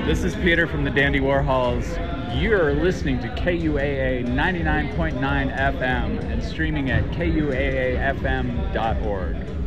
This is Peter from the Dandy Warhols. You're listening to KUAA 99.9 FM and streaming at kuaafm.org.